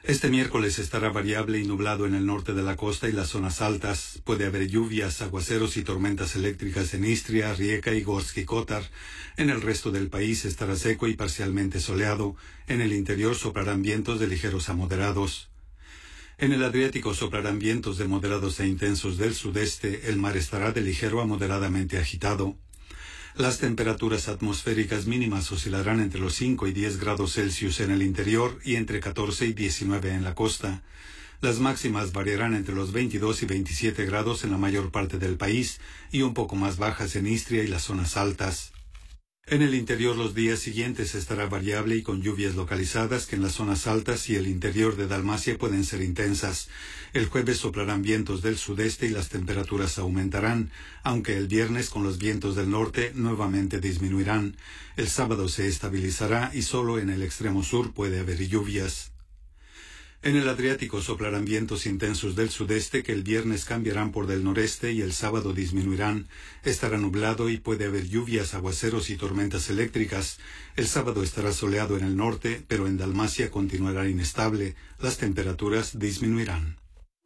Este miércoles estará variable y nublado en el norte de la costa y las zonas altas. Puede haber lluvias, aguaceros y tormentas eléctricas en Istria, Rijeka y Gorski Kotar. En el resto del país estará seco y parcialmente soleado. En el interior soplarán vientos de ligeros a moderados. En el Adriático soplarán vientos de moderados e intensos del sudeste. El mar estará de ligero a moderadamente agitado. Las temperaturas atmosféricas mínimas oscilarán entre los 5 y 10 grados Celsius en el interior y entre 14 y 19 en la costa. Las máximas variarán entre los 22 y 27 grados en la mayor parte del país y un poco más bajas en Istria y las zonas altas. En el interior los días siguientes estará variable y con lluvias localizadas que en las zonas altas y el interior de Dalmacia pueden ser intensas. El jueves soplarán vientos del sudeste y las temperaturas aumentarán, aunque el viernes con los vientos del norte nuevamente disminuirán. El sábado se estabilizará y solo en el extremo sur puede haber lluvias. En el Adriático soplarán vientos intensos del sudeste que el viernes cambiarán por del noreste y el sábado disminuirán. Estará nublado y puede haber lluvias, aguaceros y tormentas eléctricas. El sábado estará soleado en el norte, pero en Dalmacia continuará inestable. Las temperaturas disminuirán.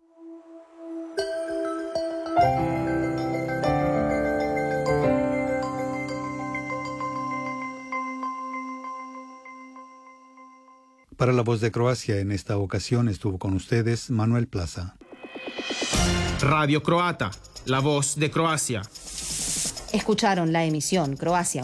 Para La Voz de Croacia, en esta ocasión estuvo con ustedes Manuel Plaza. Radio Croata, la voz de Croacia. Escucharon la emisión Croacia